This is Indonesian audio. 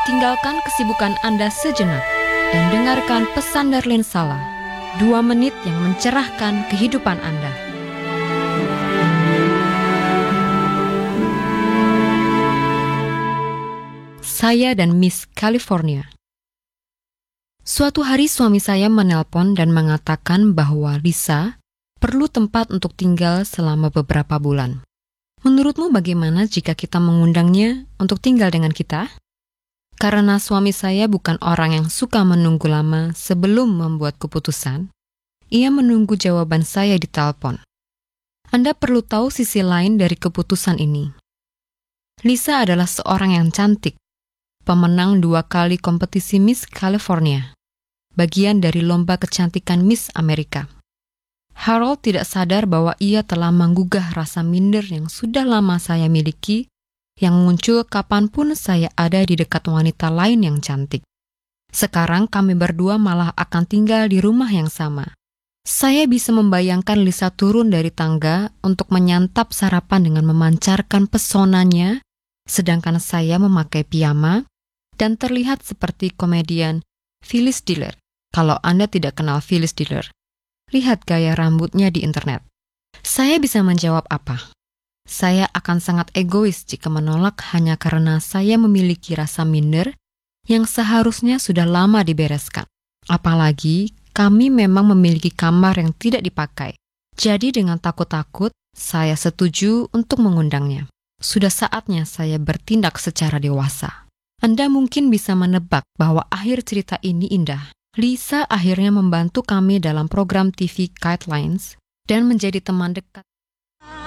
Tinggalkan kesibukan Anda sejenak dan dengarkan pesan Darlene Sala, 2 menit yang mencerahkan kehidupan Anda. Saya dan Miss California. Suatu hari suami saya menelpon dan mengatakan bahwa Lisa perlu tempat untuk tinggal selama beberapa bulan. Menurutmu bagaimana jika kita mengundangnya untuk tinggal dengan kita? Karena suami saya bukan orang yang suka menunggu lama sebelum membuat keputusan, ia menunggu jawaban saya di telepon. Anda perlu tahu sisi lain dari keputusan ini. Lisa adalah seorang yang cantik, pemenang 2 kali kompetisi Miss California, bagian dari lomba kecantikan Miss Amerika. Harold tidak sadar bahwa ia telah menggugah rasa minder yang sudah lama saya miliki, yang muncul kapanpun saya ada di dekat wanita lain yang cantik. Sekarang kami berdua malah akan tinggal di rumah yang sama. Saya bisa membayangkan Lisa turun dari tangga untuk menyantap sarapan dengan memancarkan pesonanya, sedangkan saya memakai piyama dan terlihat seperti komedian Phyllis Diller. Kalau Anda tidak kenal Phyllis Diller, lihat gaya rambutnya di internet. Saya bisa menjawab apa? Saya akan sangat egois jika menolak hanya karena saya memiliki rasa minder yang seharusnya sudah lama dibereskan. Apalagi kami memang memiliki kamar yang tidak dipakai. Jadi dengan takut-takut, saya setuju untuk mengundangnya. Sudah saatnya saya bertindak secara dewasa. Anda mungkin bisa menebak bahwa akhir cerita ini indah. Lisa akhirnya membantu kami dalam program TV Guidelines dan menjadi teman dekat.